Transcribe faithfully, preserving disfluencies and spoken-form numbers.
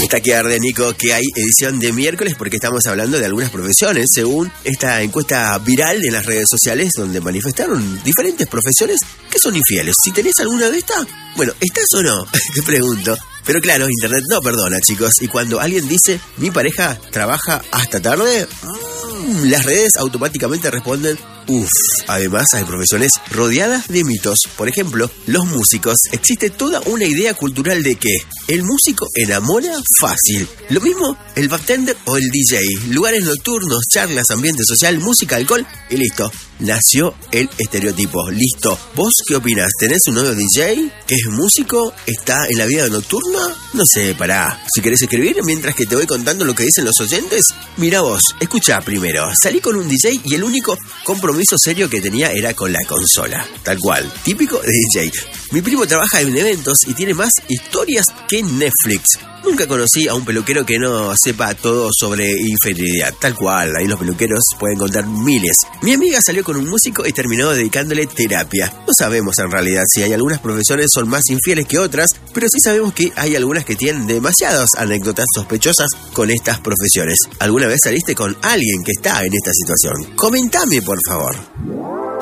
Está que arde, Nico, que hay edición de miércoles porque estamos hablando de algunas profesiones, según esta encuesta viral de las redes sociales donde manifestaron diferentes profesiones que son infieles. Si tenés alguna de estas, bueno, ¿estás o no? Te pregunto. Pero claro, internet no perdona, chicos. Y cuando alguien dice, mi pareja trabaja hasta tarde, mmm, las redes automáticamente responden, uff. Además, hay profesiones rodeadas de mitos. Por ejemplo, los músicos. Existe toda una idea cultural de que el músico enamora fácil. Lo mismo el bartender o el D J. Lugares nocturnos, charlas, ambiente social, música, alcohol y listo. Nació el estereotipo. Listo. ¿Vos qué opinás? ¿Tenés un novio D J que es músico? ¿Está en la vida nocturna? No sé, pará. Si querés escribir mientras que te voy contando lo que dicen los oyentes, mira vos, escuchá primero. Salí con un D J y el único compromiso serio que tenía era con la consola. Tal cual. Típico de D J. Mi primo trabaja en eventos y tiene más historias que Netflix. Nunca conocí a un peluquero que no sepa todo sobre infidelidad. Tal cual, ahí los peluqueros pueden contar miles. Mi amiga salió con un músico y terminó dedicándole terapia. No sabemos en realidad si hay algunas profesiones son más infieles que otras, pero sí sabemos que hay algunas que tienen demasiadas anécdotas sospechosas con estas profesiones. ¿Alguna vez saliste con alguien que está en esta situación? Comentame, por favor.